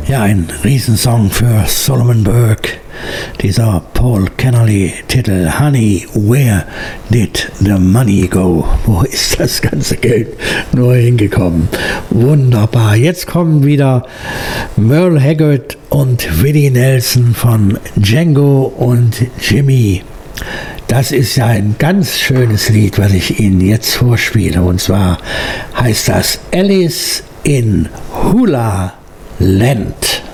Ja, ein Riesensong für Solomon Burke. Dieser Paul Kennerly-Titel Honey, where did the money go? Wo ist das ganze Geld nur hingekommen? Wunderbar. Jetzt kommen wieder Merle Haggard und Willie Nelson von Django und Jimmy. Das ist ja ein ganz schönes Lied, was ich Ihnen jetzt vorspiele. Und zwar heißt das Alice in Hula Land.